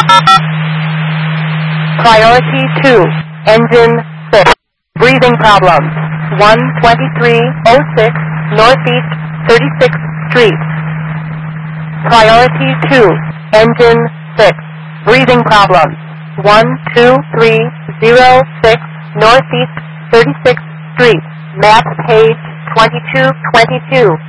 Priority 2, engine 6. Breathing problems. 12306 Northeast 36th Street. Priority 2, engine 6. Breathing problems. 12306 Northeast 36th Street. Map page 2222.